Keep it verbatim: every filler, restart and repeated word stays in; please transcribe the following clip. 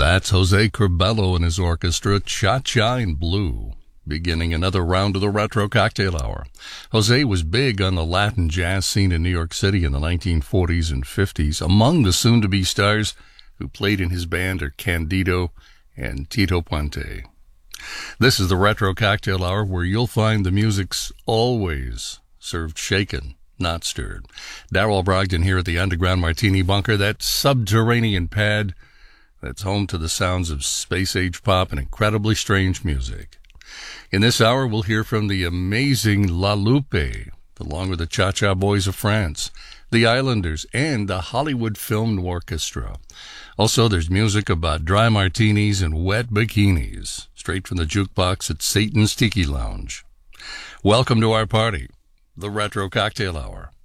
That's Jose Curbelo and his orchestra, Cha-Cha in Blue, beginning another round of the Retro Cocktail Hour. Jose was big on the Latin jazz scene in New York City in the nineteen forties and fifties. Among the soon-to-be stars who played in his band are Candido and Tito Puente. This is the Retro Cocktail Hour, where you'll find the music's always served shaken, not stirred. Darrell Brogdon here at the Underground Martini Bunker, that subterranean pad that's home to the sounds of space-age pop and incredibly strange music. In this hour, we'll hear from the amazing La Lupe, along with the Cha-Cha Boys of France, the Islanders, and the Hollywood Film Orchestra. Also, there's music about dry martinis and wet bikinis, straight from the jukebox at Satan's Tiki Lounge. Welcome to our party, the Retro Cocktail Hour.